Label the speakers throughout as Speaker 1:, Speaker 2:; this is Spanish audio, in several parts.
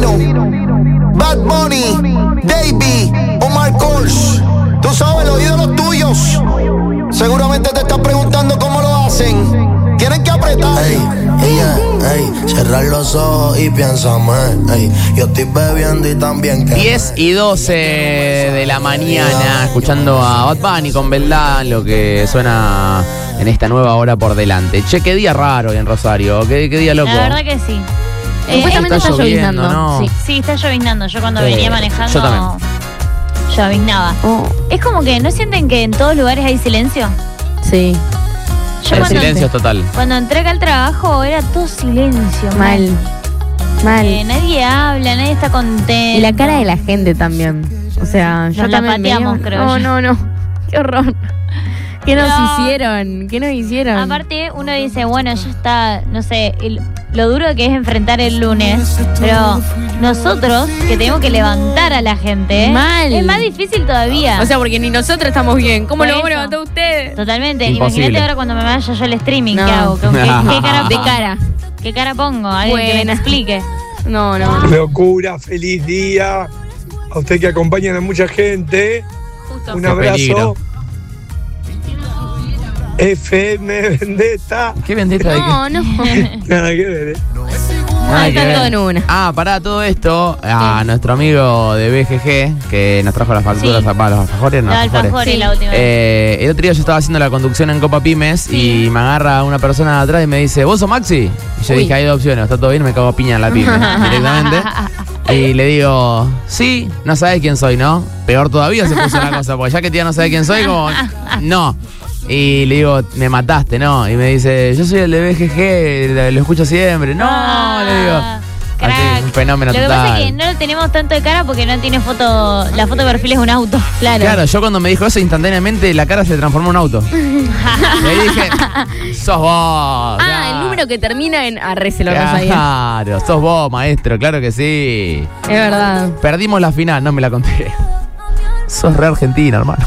Speaker 1: Pino, Bad Bunny, Davey, Omar Kors. Tú sabes, los ídolos tuyos. Seguramente te estás preguntando cómo lo hacen. Tienen que apretar.
Speaker 2: Cerrar los ojos y piénsame. Yo estoy bebiendo y también que
Speaker 3: 10 y 12 de la mañana, escuchando a Bad Bunny con Verdad, lo que suena en esta nueva hora por delante. Che, qué día raro hoy en Rosario, qué día loco.
Speaker 4: La verdad que sí.
Speaker 5: Supuestamente está lloviznando,
Speaker 3: ¿no?
Speaker 4: Sí, está lloviznando. Yo cuando venía manejando,
Speaker 3: yo también.
Speaker 4: lloviznaba. Es como que, ¿no sienten que en todos lugares hay silencio?
Speaker 5: Sí.
Speaker 4: Yo
Speaker 3: El silencio es total.
Speaker 4: Cuando entré acá al trabajo era todo silencio.
Speaker 5: Mal.
Speaker 4: Nadie habla, nadie está contento.
Speaker 5: Y la cara de la gente también. O sea, yo
Speaker 4: la
Speaker 5: también
Speaker 4: pateamos,
Speaker 5: veo.
Speaker 4: creo yo.
Speaker 5: No. Qué horror. ¿Qué nos hicieron? ¿Qué nos hicieron?
Speaker 4: Aparte, uno dice, bueno, ya está, no sé, lo duro que es enfrentar el lunes, pero nosotros, que tenemos que levantar a la gente,
Speaker 5: Mal.
Speaker 4: es más difícil todavía.
Speaker 5: O sea, porque ni nosotros estamos bien. ¿Cómo
Speaker 4: Por
Speaker 5: lo vamos a
Speaker 4: eso.
Speaker 5: levantar ustedes?
Speaker 4: Totalmente.
Speaker 3: Imposible.
Speaker 4: Imagínate ahora cuando me vaya yo al streaming,
Speaker 5: No.
Speaker 4: ¿qué hago? ¿Qué cara
Speaker 5: De
Speaker 4: pongo?
Speaker 5: cara.
Speaker 4: ¿Qué cara pongo? Alguien que me
Speaker 5: Buena.
Speaker 4: explique.
Speaker 5: No.
Speaker 6: Locura, feliz día. A usted que acompañan a mucha gente.
Speaker 5: Justo.
Speaker 6: Un
Speaker 3: Qué
Speaker 6: abrazo.
Speaker 3: peligro.
Speaker 6: FM Vendetta.
Speaker 3: ¿Qué vendetta de qué?
Speaker 5: No.
Speaker 6: Nada que ver,
Speaker 3: Nada que
Speaker 5: está
Speaker 3: ver.
Speaker 5: todo en una.
Speaker 3: Pará, todo esto a nuestro amigo de BGG, que nos trajo las facturas,
Speaker 4: Sí.
Speaker 3: para los alfajores,
Speaker 4: La alfajor y la última.
Speaker 3: El otro día yo estaba haciendo la conducción en Copa Pymes y me agarra una persona de atrás y me dice, ¿vos sos Maxi? Y yo
Speaker 5: Uy.
Speaker 3: dije, hay dos opciones, está todo bien, me cago a piña en la pyme directamente. Y le digo, sí, no sabes quién soy, ¿no? Peor todavía se puso la cosa, porque ya que tía no sabe quién soy, como, no. Y le digo, me mataste, ¿no? Y me dice, yo soy el de BGG, lo escucho siempre. No, le digo.
Speaker 4: Crack.
Speaker 3: Así, un fenómeno
Speaker 4: Lo que
Speaker 3: total.
Speaker 4: pasa es que no lo tenemos tanto de cara porque no tiene foto. La foto de perfil es un auto.
Speaker 3: Claro, yo cuando me dijo eso, instantáneamente la cara se transformó en un auto. Y ahí dije, sos vos.
Speaker 5: El número que termina en arre se lo sabía.
Speaker 3: Claro, sos vos, maestro, claro que sí.
Speaker 5: Es verdad.
Speaker 3: Perdimos la final, no me la conté. Sos re argentina, hermano.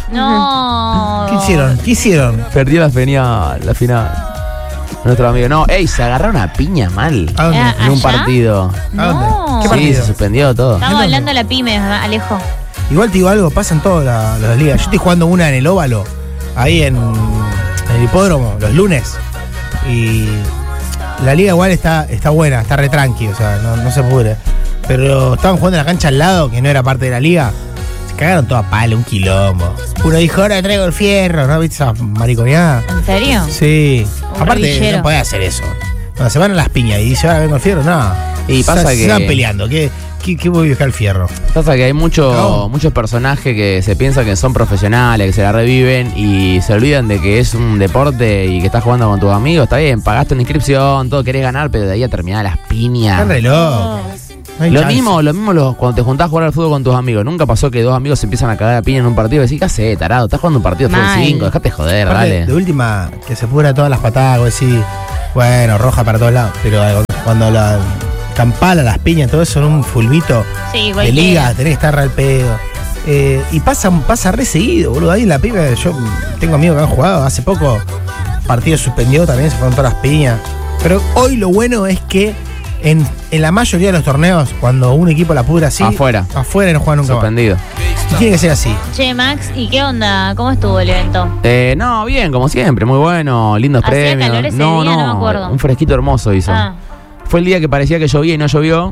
Speaker 4: No.
Speaker 7: ¿Qué hicieron?
Speaker 3: Perdió la final. Nuestro amigo. No, se agarraron a piña mal.
Speaker 7: ¿A dónde?
Speaker 3: En un
Speaker 4: ¿Allá?
Speaker 3: partido.
Speaker 7: ¿A dónde?
Speaker 4: No.
Speaker 7: ¿Qué
Speaker 3: Sí,
Speaker 7: partido?
Speaker 3: se suspendió todo.
Speaker 4: Estamos hablando de la pyme, Alejo.
Speaker 7: Igual te digo algo, pasa en todas las ligas. Yo estoy jugando una en el óvalo, ahí en el hipódromo, los lunes. Y la liga igual está buena, está re tranqui, o sea, no se pudre. Pero estaban jugando en la cancha al lado, que no era parte de la liga. Se cagaron toda pala, un quilombo. Uno dijo, ahora traigo el fierro, ¿no? ¿Viste esa mariconeada?
Speaker 4: ¿En serio?
Speaker 7: Sí.
Speaker 4: Un
Speaker 7: Aparte,
Speaker 4: revillero.
Speaker 7: no podés hacer eso. Cuando se van a las piñas y dice, ahora vengo el fierro, no.
Speaker 3: Y pasa
Speaker 7: se
Speaker 3: que-
Speaker 7: van peleando. ¿Qué voy a buscar el fierro?
Speaker 3: Pasa que hay
Speaker 7: No.
Speaker 3: muchos personajes que se piensan que son profesionales, que se la reviven y se olvidan de que es un deporte y que estás jugando con tus amigos. Está bien, pagaste una inscripción, todo querés ganar, pero de ahí a terminar las piñas.
Speaker 7: Están re locos. No hay
Speaker 3: Lo
Speaker 7: chance.
Speaker 3: mismo cuando te juntás a jugar al fútbol con tus amigos. Nunca pasó que dos amigos se empiezan a cagar a piña en un partido y decís, ¿qué haces, tarado? Estás jugando un partido de fútbol
Speaker 5: Mal.
Speaker 3: 5, dejate joder,
Speaker 7: Aparte,
Speaker 3: dale.
Speaker 7: de última, que se pudra todas las patadas, vos decís, bueno, roja para todos lados. Pero cuando la campala, las piñas, todo eso en un fulbito
Speaker 4: Sí,
Speaker 7: de liga, tenés que estar al pedo. Y pasa re seguido, boludo. Ahí en la piba, yo tengo amigos que han jugado. Hace poco, partido suspendió también, se fueron todas las piñas. Pero hoy lo bueno es que en la mayoría de los torneos, cuando un equipo la pudra así,
Speaker 3: Afuera.
Speaker 7: y no juega nunca más.
Speaker 3: Suspendido.
Speaker 7: Y tiene que ser así.
Speaker 4: Che, Max, ¿y qué onda? ¿Cómo estuvo el evento?
Speaker 3: No, bien, como siempre, muy bueno, lindos
Speaker 4: ¿Hacía
Speaker 3: premios.
Speaker 4: calor ese día? No me acuerdo.
Speaker 3: Un fresquito hermoso hizo. Fue el día que parecía que llovía y no llovió.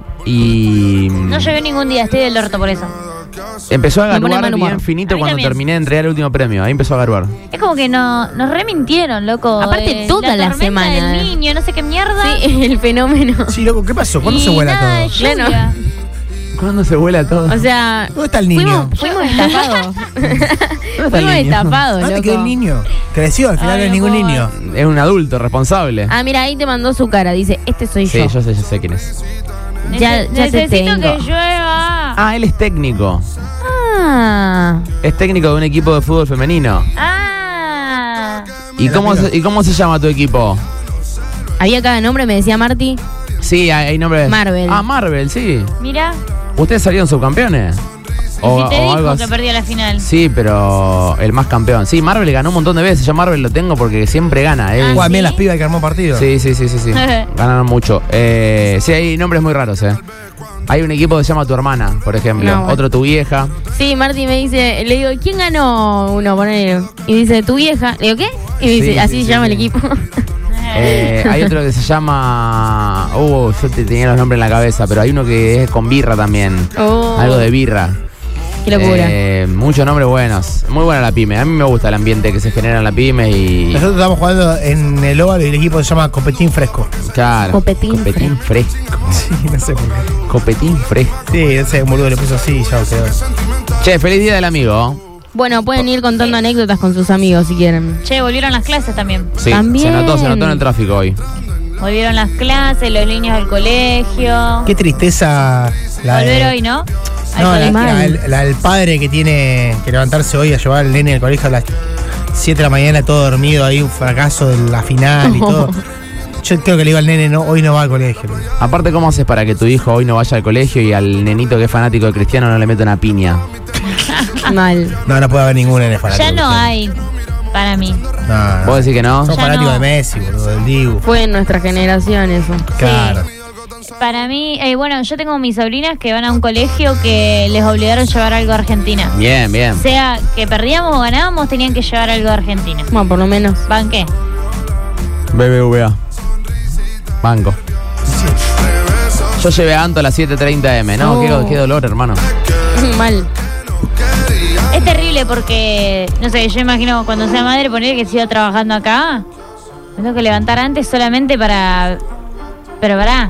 Speaker 3: Y
Speaker 4: No llovió ningún día, estoy del orto por eso.
Speaker 3: empezó a
Speaker 5: Me pone
Speaker 3: garuar
Speaker 5: mal humor.
Speaker 3: bien finito
Speaker 4: A mí
Speaker 3: cuando
Speaker 4: también.
Speaker 3: terminé de entregar el último premio. Ahí empezó a garuar.
Speaker 4: Es como que nos remintieron, loco.
Speaker 5: Aparte, toda la
Speaker 4: tormenta
Speaker 5: semana.
Speaker 4: del niño, no sé qué mierda.
Speaker 5: Sí, el fenómeno.
Speaker 7: Sí, loco, ¿qué pasó? ¿Cuándo
Speaker 4: Y
Speaker 7: se vuela
Speaker 4: nada de
Speaker 7: todo?
Speaker 4: lluvia.
Speaker 5: Claro.
Speaker 3: ¿Cuándo se vuela todo?
Speaker 5: O sea,
Speaker 7: ¿Dónde está el niño?
Speaker 5: fuimos estafados.
Speaker 3: ¿Dónde está el
Speaker 5: Fuimos
Speaker 3: niño?
Speaker 5: estafados,
Speaker 7: ¿Dónde
Speaker 5: loco.
Speaker 7: quedó el niño? Creció, al final
Speaker 4: Ay,
Speaker 7: no es
Speaker 4: no
Speaker 7: ningún
Speaker 4: puedo.
Speaker 7: niño.
Speaker 3: Es un adulto responsable.
Speaker 5: Ah, mira, ahí te mandó su cara. Dice, este soy
Speaker 3: Sí,
Speaker 5: yo.
Speaker 3: yo sé quién es.
Speaker 5: Ya te
Speaker 4: Necesito
Speaker 5: tengo.
Speaker 4: que llueva.
Speaker 3: Ah, él es técnico.
Speaker 5: Ah.
Speaker 3: Es técnico de un equipo de fútbol femenino.
Speaker 4: Ah.
Speaker 3: ¿Y cómo se llama tu equipo?
Speaker 5: Había cada nombre, me decía Marty.
Speaker 3: Sí, hay nombres.
Speaker 5: Marvel.
Speaker 3: Ah, Marvel, sí.
Speaker 4: Mira.
Speaker 3: ¿Ustedes salieron subcampeones? O,
Speaker 4: te
Speaker 3: o algo
Speaker 4: dijo
Speaker 3: así.
Speaker 4: que perdió la final.
Speaker 3: Sí, pero el más campeón. Sí, Marvel ganó un montón de veces. Yo Marvel lo tengo porque siempre gana.
Speaker 7: Juegan
Speaker 4: ¿sí?
Speaker 7: bien las pibas que armó partido.
Speaker 3: Sí. Ganaron mucho. Sí, hay nombres muy raros, Hay un equipo que se llama Tu Hermana, por ejemplo.
Speaker 5: No, bueno.
Speaker 3: Otro Tu Vieja.
Speaker 5: Sí, Marty me dice, le digo, ¿quién ganó uno? Ponele. Y dice, tu vieja. Le digo, ¿qué? Y me dice,
Speaker 3: Sí,
Speaker 5: así
Speaker 3: sí,
Speaker 5: se llama
Speaker 3: sí.
Speaker 5: el equipo.
Speaker 3: Hay otro que se llama... yo tenía los nombres en la cabeza, pero hay uno que es con birra también.
Speaker 5: Oh.
Speaker 3: Algo de birra.
Speaker 5: Qué locura.
Speaker 3: Muchos nombres buenos. Muy buena la pyme. A mí me gusta el ambiente que se genera en la pyme y...
Speaker 7: Nosotros estamos jugando en el óvalo y el equipo se llama Copetín Fresco.
Speaker 3: Claro.
Speaker 5: Copetín
Speaker 3: fresco.
Speaker 7: Sí, no sé por qué.
Speaker 3: Copetín fresco.
Speaker 7: Sí, no sé, un boludo le puso así y ya quedó.
Speaker 3: Che, feliz día del amigo.
Speaker 5: Bueno, pueden ir contando anécdotas con sus amigos si quieren.
Speaker 4: Che, volvieron las clases también.
Speaker 3: Sí,
Speaker 5: También.
Speaker 3: se notó en el tráfico hoy.
Speaker 4: Volvieron las clases, los niños del colegio.
Speaker 7: Qué tristeza la de-
Speaker 4: Volver hoy, ¿no? Al
Speaker 7: No,
Speaker 4: colegio.
Speaker 5: mal.
Speaker 7: el padre que tiene que levantarse hoy a llevar al nene al colegio a las 7 de la mañana, todo dormido, ahí un fracaso de la final y todo. Yo creo que le digo al nene, no, hoy no va al colegio. le digo.
Speaker 3: Aparte, ¿cómo haces para que tu hijo hoy no vaya al colegio y al nenito que es fanático de Cristiano no le meta una piña?
Speaker 5: Mal.
Speaker 7: No puede haber ningún nene fanático.
Speaker 4: Ya no hay, para mí.
Speaker 7: No.
Speaker 3: ¿Vos decís que no?
Speaker 7: Son
Speaker 4: Ya
Speaker 7: fanáticos
Speaker 4: no.
Speaker 7: de Messi, boludo, del Dibu.
Speaker 5: Fue en nuestra generación eso.
Speaker 7: Claro.
Speaker 4: Para mí, bueno, yo tengo mis sobrinas que van a un colegio que les obligaron a llevar algo de Argentina.
Speaker 3: Bien, bien.
Speaker 4: Sea que perdíamos o ganábamos, tenían que llevar algo de Argentina.
Speaker 5: Bueno, por lo menos.
Speaker 4: ¿Banqué?
Speaker 3: BBVA. Banco. Yo llevé a Anto a las 7:30 M. No,
Speaker 5: Oh.
Speaker 3: qué dolor, hermano.
Speaker 5: Mal.
Speaker 4: Es terrible porque, no sé, yo imagino cuando sea madre poner que siga trabajando acá. Me tengo que levantar antes solamente para... Pero pará.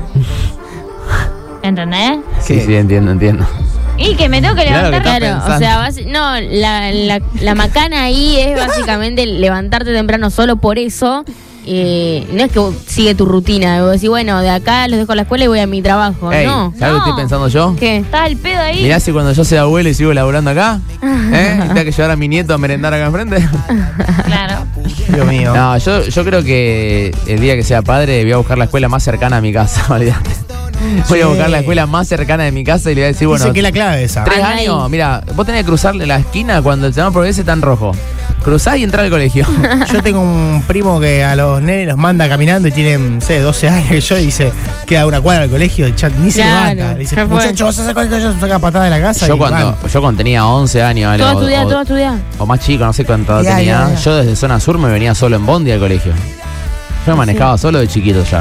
Speaker 4: ¿Entendés?
Speaker 3: Sí, entiendo.
Speaker 4: Y que me tengo que
Speaker 3: Claro que
Speaker 4: levantar...
Speaker 3: está
Speaker 5: Claro,
Speaker 3: pensando.
Speaker 5: o sea, no, la macana ahí es básicamente levantarte temprano solo por eso. No es que vos sigue tu rutina, vos decís, bueno, de acá los dejo a la escuela y voy a mi trabajo.
Speaker 3: Ey,
Speaker 5: No.
Speaker 3: ¿sabes lo que estoy pensando yo?
Speaker 5: ¿Qué?
Speaker 4: Está el pedo ahí.
Speaker 3: Mirá si cuando yo sea abuelo y sigo laburando acá, y tengo que llevar a mi nieto a merendar acá enfrente.
Speaker 4: Claro.
Speaker 7: Dios mío.
Speaker 3: No, yo creo que el día que sea padre voy a buscar la escuela más cercana a mi casa, olvídate. Voy a buscar la escuela más cercana de mi casa y le voy a decir, bueno,
Speaker 7: Dice que es la clave esa.
Speaker 3: 3
Speaker 5: Anda ahí.
Speaker 3: años, mira, vos tenés que cruzarle la esquina cuando el semáforo ese está en rojo. Cruzás y entrás al colegio.
Speaker 7: Yo tengo un primo que a los nenes los manda caminando y tienen, no sé, 12 años que yo y dice, queda una cuadra al colegio y ya ni se
Speaker 5: Claro,
Speaker 7: levanta. Le dice,
Speaker 5: ya fue.
Speaker 7: muchacho, vas a hacer colegio, yo saca patada de la casa
Speaker 3: Yo
Speaker 7: y
Speaker 3: cuando
Speaker 7: van.
Speaker 3: tenía 11 años
Speaker 5: Todo
Speaker 3: o-
Speaker 5: estudiar,
Speaker 3: o-
Speaker 5: todo estudiar.
Speaker 3: o más chico, no sé cuánto
Speaker 7: Ya,
Speaker 3: tenía,
Speaker 7: ya.
Speaker 3: yo desde zona sur me venía solo en bondi al colegio. Yo me manejaba solo de chiquito ya.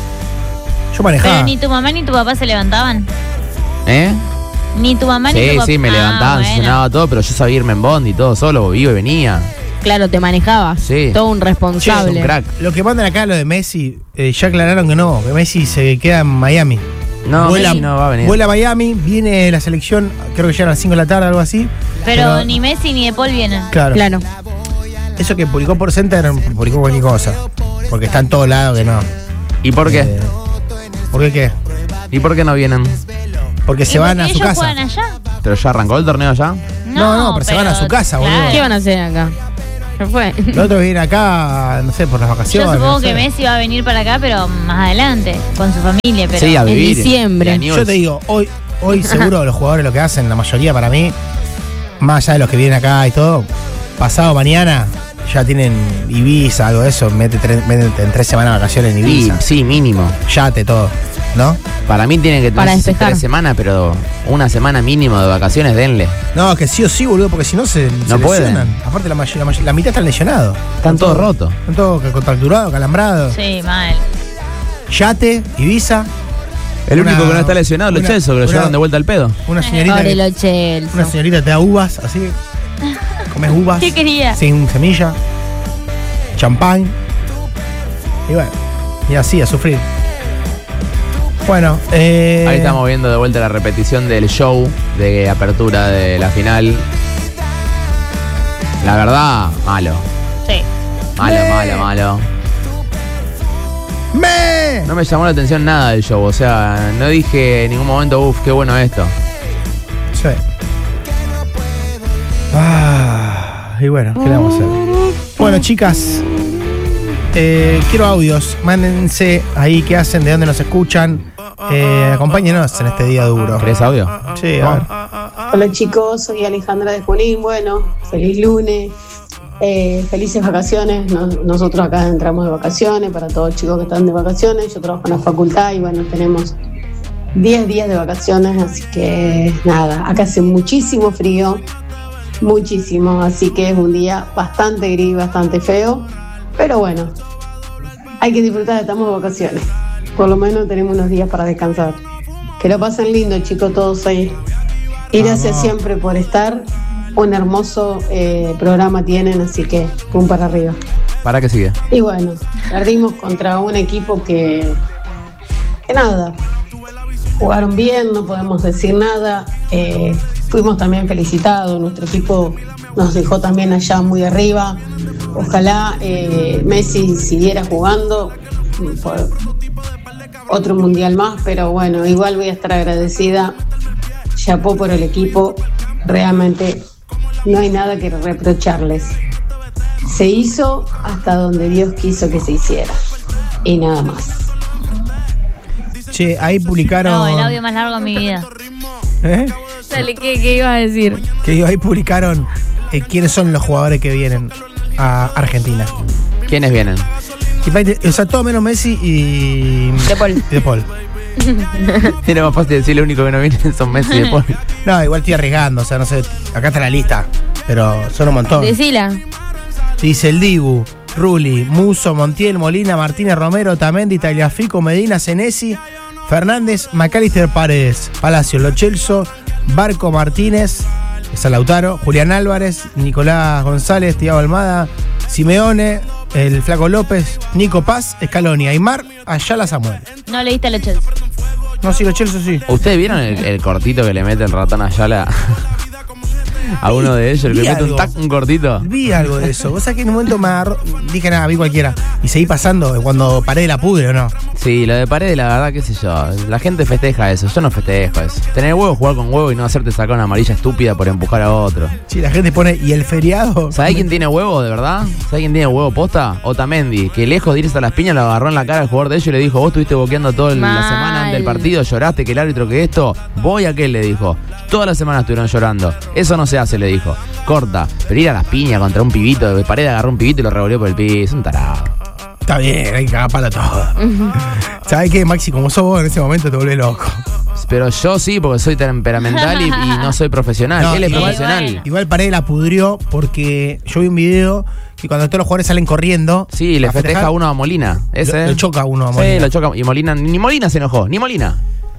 Speaker 7: Yo manejaba.
Speaker 4: Pero ni tu mamá ni tu papá se levantaban.
Speaker 3: ¿Eh?
Speaker 4: Ni tu mamá ni tu
Speaker 3: Sí,
Speaker 4: papá.
Speaker 3: sí, me levantaban,
Speaker 4: bueno.
Speaker 3: cenaba todo, pero yo sabía irme en bondi, todo solo, iba y venía.
Speaker 5: Claro, te manejabas.
Speaker 3: Sí.
Speaker 5: Todo un responsable.
Speaker 3: Che, un crack.
Speaker 7: Lo que mandan acá, lo de Messi, ya aclararon que no, que Messi se queda en Miami.
Speaker 3: No,
Speaker 7: vuela,
Speaker 3: Messi no va a venir.
Speaker 7: Vuela a Miami, viene la selección, creo que llega a las 5 de la tarde, algo así.
Speaker 4: Pero ni Messi ni De Paul vienen.
Speaker 7: Claro.
Speaker 5: Claro.
Speaker 7: Eso que publicó por Center, publicó cualquier cosa. Porque está en todos lados que no.
Speaker 3: ¿Y por qué?
Speaker 7: ¿Por qué qué?
Speaker 3: ¿Y por qué no vienen?
Speaker 7: Porque se
Speaker 4: ¿Y
Speaker 7: van
Speaker 4: porque
Speaker 7: a su
Speaker 4: ellos
Speaker 7: casa.
Speaker 4: juegan allá?
Speaker 3: ¿Pero ya arrancó el torneo ya?
Speaker 7: No, pero se van a su casa, boludo.
Speaker 5: ¿Qué van a hacer acá? Ya fue.
Speaker 7: Los otros vienen acá, no sé, por las
Speaker 4: Yo
Speaker 7: vacaciones.
Speaker 4: supongo
Speaker 7: no sé.
Speaker 4: que Messi va a venir para acá, pero más adelante, con su familia. Pero
Speaker 3: Sí, a
Speaker 5: en
Speaker 3: vivir.
Speaker 5: diciembre.
Speaker 3: Y a News.
Speaker 7: Yo te digo, hoy seguro los jugadores lo que hacen, la mayoría para mí, más allá de los que vienen acá y todo, pasado mañana ya tienen Ibiza, algo de eso, métete en 3 semanas de vacaciones en
Speaker 3: Sí,
Speaker 7: Ibiza.
Speaker 3: sí, mínimo.
Speaker 7: Yate, todo, ¿no?
Speaker 3: Para mí tienen que
Speaker 5: Para
Speaker 3: tener
Speaker 5: despejar.
Speaker 3: 3 semanas, pero una semana mínimo de vacaciones denle.
Speaker 7: No, que sí o sí, boludo, porque si no se
Speaker 3: pueden.
Speaker 7: lesionan. Aparte la mitad están lesionados.
Speaker 3: Están todos rotos.
Speaker 7: Están todos contracturados, calambrados.
Speaker 4: sí, mal.
Speaker 7: Yate, Ibiza,
Speaker 3: El
Speaker 7: Una-
Speaker 3: único que no está lesionado es Lo
Speaker 7: una-
Speaker 3: Celso, que lo
Speaker 7: una-
Speaker 3: llevaron de vuelta al pedo.
Speaker 7: una señorita,
Speaker 5: Pobre Lo Celso.
Speaker 7: una señorita te da uvas, así, comes uvas.
Speaker 4: ¿Qué quería?
Speaker 7: Sin semilla, champán. Y bueno, y así, a sufrir. Bueno,
Speaker 3: Ahí estamos viendo de vuelta la repetición del show de apertura de la final. La verdad, malo.
Speaker 4: Sí.
Speaker 3: Malo. No me llamó la atención nada del show. O sea, no dije en ningún momento, uff, qué bueno esto.
Speaker 7: Sí. Y bueno, ¿qué le vamos a hacer? Bueno, chicas, quiero audios. Mándense ahí qué hacen, de dónde nos escuchan. Acompáñenos en este día duro.
Speaker 3: ¿Querés audio?
Speaker 7: Sí, a ver.
Speaker 8: Hola chicos, soy Alejandra de Junín. Bueno, feliz lunes, felices vacaciones. Nosotros acá entramos de vacaciones para todos los chicos que están de vacaciones. Yo trabajo en la facultad y bueno, tenemos 10 días de vacaciones, así que nada, acá hace muchísimo frío, muchísimo, así que es un día bastante gris, bastante feo, pero bueno, hay que disfrutar, estamos de vacaciones, por lo menos tenemos unos días para descansar. Que lo pasen lindo, chicos, todos ahí. Y gracias siempre por estar. Un hermoso programa tienen, así que pum para arriba.
Speaker 3: ¿Para qué sigue?
Speaker 8: Y bueno, perdimos contra un equipo que nada, jugaron bien, no podemos decir nada. Fuimos también felicitados, nuestro equipo nos dejó también allá muy arriba. Ojalá Messi siguiera jugando por otro mundial más, pero bueno, igual voy a estar agradecida. Chapó por el equipo, realmente no hay nada que reprocharles. Se hizo hasta donde Dios quiso que se hiciera y nada más.
Speaker 7: Che, ahí publicaron.
Speaker 4: No, el audio más largo de mi vida.
Speaker 7: ¿Eh?
Speaker 5: Dale, ¿qué ibas a decir?
Speaker 7: Que digo, ahí publicaron quiénes son los jugadores que vienen a Argentina.
Speaker 3: ¿Quiénes vienen?
Speaker 7: O sea, todo menos Messi y De Paul.
Speaker 3: Era más fácil decir lo único que no vienen son Messi y De Paul.
Speaker 7: No, igual estoy arriesgando, o sea, no sé, acá está la lista, pero son un montón.
Speaker 5: Decila.
Speaker 7: Dice el Dibu, Rulli, Muso, Montiel, Molina, Martínez, Romero, Tamendi, Tagliafico, Medina, Senesi, Fernández, McAllister, Paredes, Palacio, Lo Celso, Barco, Martínez, Lautaro, Julián Álvarez, Nicolás González, Thiago Almada, Simeone, el Flaco López, Nico Paz, Scaloni, Aymar, Ayala, Samuel.
Speaker 4: No leíste a Lo Celso.
Speaker 7: No, sí, Lo Celso sí.
Speaker 3: ¿Ustedes vieron el cortito que le mete el ratón Ayala a uno de ellos? El que mete un cortito.
Speaker 7: Vi algo de eso. Vos sabés que en un momento me agarró, dije nada, vi cualquiera. Y seguí pasando cuando paré de la pudre, ¿o no?
Speaker 3: Sí, lo de Paredes, la verdad, qué sé yo. La gente festeja eso. Yo no festejo eso. Tener huevo, jugar con huevo y no hacerte sacar una amarilla estúpida por empujar a otro.
Speaker 7: Sí, la gente pone, ¿y el feriado?
Speaker 3: ¿Sabés quién tiene huevo, de verdad? ¿Sabés quién tiene huevo posta? Otamendi, que lejos de irse a las piñas lo agarró en la cara al jugador de ellos y le dijo: vos estuviste boqueando toda la semana antes del partido, lloraste, que el árbitro, que esto. Voy a aquel, le dijo. Toda la semana estuvieron llorando. Eso no se hace, le dijo. Corta, pero ir a las piñas contra un pibito, de Paredes agarró un pibito y lo revolvió por el piso. Un tarado.
Speaker 7: Está bien, hay que cagar palo todo. ¿Sabés qué, Maxi? Como sos vos en ese momento te volvés loco.
Speaker 3: Pero yo sí, porque soy temperamental y no soy profesional.
Speaker 7: No,
Speaker 3: él es
Speaker 7: igual,
Speaker 3: profesional.
Speaker 7: Igual Paredes la pudrió porque yo vi un video que cuando todos los jugadores salen corriendo.
Speaker 3: Sí, le festeja uno a Molina. Ese.
Speaker 7: Lo choca uno a Molina.
Speaker 3: Sí, lo choca. Y Molina, ni Molina se enojó, ni Molina.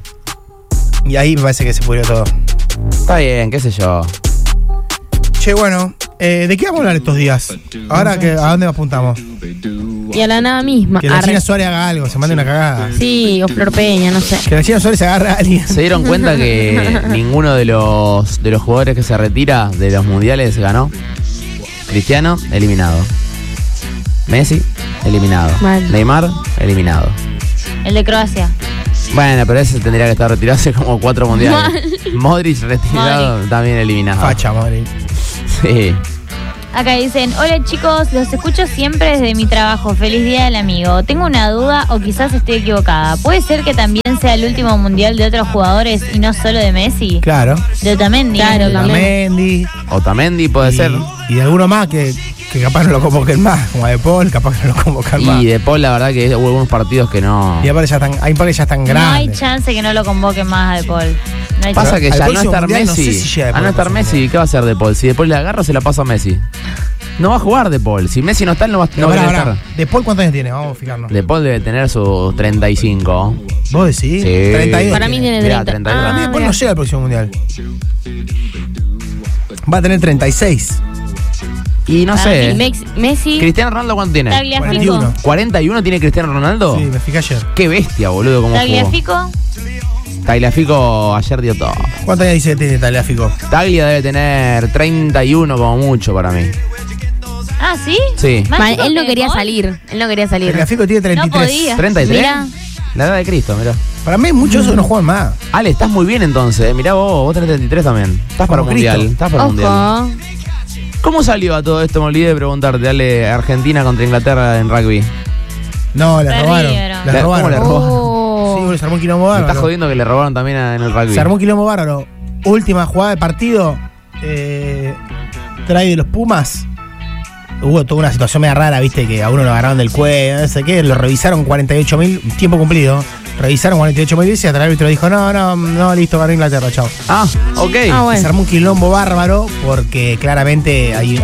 Speaker 7: Y ahí me parece que se pudrió todo.
Speaker 3: Está bien, qué sé yo.
Speaker 7: Che, bueno, ¿de qué vamos a hablar estos días? Ahora, ¿a dónde apuntamos?
Speaker 5: Y a la nada misma.
Speaker 7: Que la China Suárez haga algo, se mande una cagada.
Speaker 5: Sí, o Flor Peña, no sé.
Speaker 7: Que la China Suárez se agarre a alguien.
Speaker 3: ¿Se dieron cuenta que ninguno de los jugadores que se retira de los mundiales ganó? Cristiano, eliminado. Messi, eliminado.
Speaker 5: Mal.
Speaker 3: Neymar, eliminado.
Speaker 4: El de Croacia.
Speaker 3: Bueno, pero ese tendría que estar retirado hace como 4 mundiales. Modric retirado, también eliminado.
Speaker 7: Facha, Modric.
Speaker 3: Sí.
Speaker 4: Acá dicen: hola chicos, los escucho siempre desde mi trabajo. Feliz día del amigo. Tengo una duda o quizás estoy equivocada. ¿Puede ser que también sea el último mundial de otros jugadores y no solo de Messi?
Speaker 7: Claro.
Speaker 4: De Otamendi.
Speaker 5: Claro,
Speaker 7: Otamendi.
Speaker 3: Otamendi puede ser.
Speaker 7: Y de alguno más que capaz no lo convoquen más, como a De Paul, capaz que no lo convocan más.
Speaker 3: Y De Paul, la verdad que hubo algunos partidos que no.
Speaker 7: Y aparte hay pares ya tan
Speaker 4: No hay
Speaker 7: grandes.
Speaker 4: chance que no lo convoquen más a De Paul. No hay
Speaker 3: Pasa
Speaker 4: chance.
Speaker 3: que
Speaker 7: Al
Speaker 3: ya no
Speaker 7: próximo
Speaker 3: estar
Speaker 7: mundial no
Speaker 3: Messi.
Speaker 7: sé si llega De
Speaker 3: A
Speaker 7: Paul
Speaker 3: no
Speaker 7: al
Speaker 3: estar
Speaker 7: próximo
Speaker 3: Messi, ¿qué va a hacer De Paul? Si De Paul le agarra, se la pasa a Messi. No va a jugar De Paul. Si Messi no está, él no va
Speaker 7: Pero
Speaker 3: a
Speaker 7: pará,
Speaker 3: estar.
Speaker 7: pará. ¿De Paul cuántos años tiene? Vamos a fijarnos.
Speaker 3: De Paul debe tener sus 35.
Speaker 7: ¿Vos decís?
Speaker 3: Sí.
Speaker 7: 32.
Speaker 5: Para mí tiene
Speaker 3: Mirá,
Speaker 5: 30.
Speaker 3: 32.
Speaker 7: Para mí De Paul
Speaker 5: mira.
Speaker 7: no llega al próximo mundial. Va a tener 36.
Speaker 3: Y no
Speaker 5: Para
Speaker 3: sé.
Speaker 5: mí, Messi.
Speaker 3: ¿Cristiano Ronaldo cuánto tiene?
Speaker 4: Tagliafico.
Speaker 3: 41 tiene Cristiano Ronaldo.
Speaker 7: Sí, me fijé ayer.
Speaker 3: Qué bestia, boludo, cómo jugó.
Speaker 4: Tagliafico.
Speaker 3: Tagliafico ayer dio todo.
Speaker 7: ¿Cuántos años dice que tiene Tagliafico?
Speaker 3: Taglia debe tener 31 como mucho para mí.
Speaker 4: Ah, ¿sí?
Speaker 3: Sí.
Speaker 4: ¿Más chico
Speaker 5: Él no
Speaker 4: que
Speaker 5: quería
Speaker 4: Paul?
Speaker 5: salir. Él no quería salir.
Speaker 7: Tagliafico tiene 33.
Speaker 4: No podía.
Speaker 3: 33.
Speaker 5: Mira.
Speaker 3: La edad de Cristo, mirá.
Speaker 7: Para mí muchos esos no juegan más.
Speaker 3: Ale, estás muy bien entonces. Mirá vos tenés 33 también. Estás para un
Speaker 7: Como Cristo.
Speaker 3: mundial. Estás para un mundial.
Speaker 5: Ojo.
Speaker 3: ¿Cómo salió a todo esto? Me olvidé de preguntarte. Ale, Argentina contra Inglaterra en rugby.
Speaker 7: No, le robaron.
Speaker 4: Perdieron.
Speaker 7: Le robaron.
Speaker 3: ¿Cómo le robaron?
Speaker 5: Oh.
Speaker 7: Sí, boludo, se armó un quilombo
Speaker 3: Me
Speaker 7: bárbaro.
Speaker 3: estás jodiendo que le robaron también en el rugby.
Speaker 7: Se armó un quilombo bárbaro. última jugada de partido, trae de los Pumas. Hubo toda una situación media rara, viste, que a uno lo agarraron del cuello, no sé qué, lo revisaron 48.000, tiempo cumplido. Revisaron 48.000 veces y hasta el árbitro dijo, no, listo, ganó Inglaterra, chao.
Speaker 3: Ah, ok.
Speaker 7: Se armó un quilombo bárbaro porque claramente hay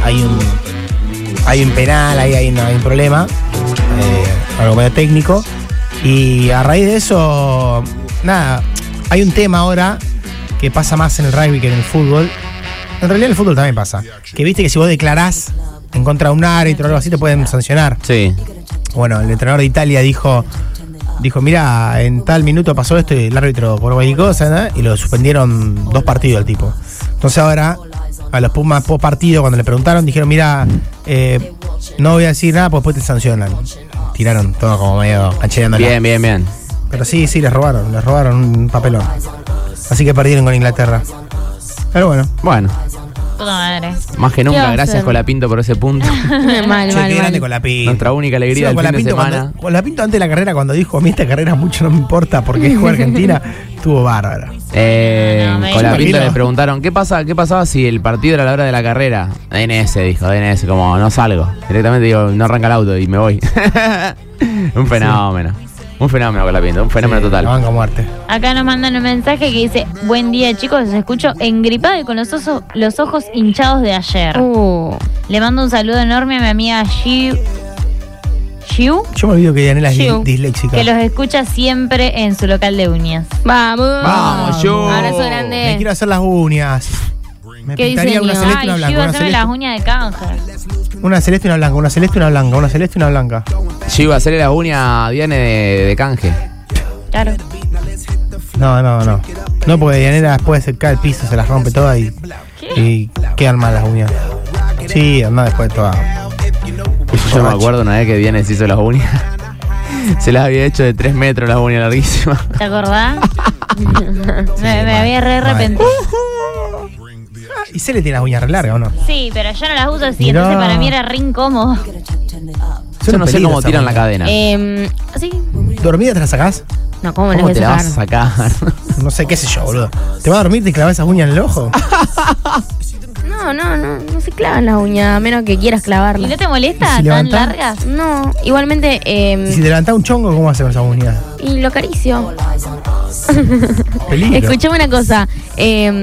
Speaker 7: un penal, hay un problema, algo medio técnico. Y a raíz de eso, nada, hay un tema ahora que pasa más en el rugby que en el fútbol. En realidad en el fútbol también pasa. Que viste que si vos declarás en contra de un árbitro o algo así te pueden sancionar.
Speaker 3: Sí.
Speaker 7: Bueno, el entrenador de Italia dijo, mira, en tal minuto pasó esto y el árbitro por cualquier cosa, ¿no? Y lo suspendieron 2 partidos al tipo. Entonces ahora, a los Pumas post partido, cuando le preguntaron, dijeron, mira, no voy a decir nada, pues después te sancionan. Tiraron todo como medio canchereando.
Speaker 3: Bien.
Speaker 7: Pero sí, les robaron un papelón. Así que perdieron con Inglaterra. Pero bueno.
Speaker 4: Puta madre.
Speaker 3: Más que nunca, gracias Colapinto por ese punto.
Speaker 5: mal.
Speaker 7: Qué grande Colapinto.
Speaker 3: Nuestra única alegría del fin de semana.
Speaker 7: Colapinto antes de la carrera, cuando dijo, a mí esta carrera mucho no me importa porque juega Argentina, estuvo bárbaro.
Speaker 3: Colapinto le preguntaron, ¿qué pasaba si el partido era a la hora de la carrera? DNS, dijo, como no salgo. Directamente digo, no arranca el auto y me voy. Un fenómeno. Un fenómeno, Colapinto, un fenómeno total.
Speaker 7: La banca muerte.
Speaker 4: Acá nos mandan un mensaje que dice: buen día, chicos, os escucho engripado y con los ojos hinchados de ayer. Le mando un saludo enorme a mi amiga Shiu.
Speaker 7: Yo me olvido que Dianela es disléxica.
Speaker 4: Que los escucha siempre en su local de uñas.
Speaker 5: Vamos,
Speaker 3: Shiu.
Speaker 5: Abrazo grande.
Speaker 7: Me quiero hacer las uñas. Me
Speaker 5: ¿Qué
Speaker 7: pintaría una celeste y una blanca.
Speaker 4: Shiu, haceme las uñas de canje.
Speaker 7: Una celeste y una blanca, una celeste y una blanca, una celeste y una blanca.
Speaker 3: Yo iba a hacerle las uñas a Diane de canje.
Speaker 4: Claro.
Speaker 7: No. No, porque Dianela después se cae el piso, se las rompe todas y quedan mal las uñas. Sí, anda después todas.
Speaker 3: Yo me acuerdo una vez que Diane se hizo las uñas. Se las había hecho de 3 metros las uñas larguísimas.
Speaker 4: ¿Te acordás? me había arrepentido.
Speaker 7: ¿Y Cele tiene las uñas re largas o no?
Speaker 4: Sí, pero yo no las uso así,
Speaker 7: Mirá.
Speaker 4: entonces para mí era re incómodo.
Speaker 3: Yo no sé cómo tiran la cadena.
Speaker 5: ¿Sí?
Speaker 7: ¿Dormida te la sacás?
Speaker 5: No, ¿cómo
Speaker 3: ¿Cómo
Speaker 5: les
Speaker 3: te
Speaker 5: voy
Speaker 3: la
Speaker 5: a
Speaker 3: vas a
Speaker 5: sacar?
Speaker 3: sacar?
Speaker 7: No sé, qué sé yo, boludo. ¿Te vas a dormir y te clavas esas uñas en el ojo?
Speaker 5: No se clavan las uñas, a menos que quieras
Speaker 4: ¿Y
Speaker 5: clavarlas.
Speaker 4: no te molesta
Speaker 7: ¿Y si
Speaker 4: tan
Speaker 7: levantás?
Speaker 4: largas?
Speaker 5: No, igualmente,
Speaker 7: Y si te levantás un chongo, ¿cómo haces con esas uñas?
Speaker 5: y lo acaricio.
Speaker 7: Peligro.
Speaker 5: Escuchame una cosa,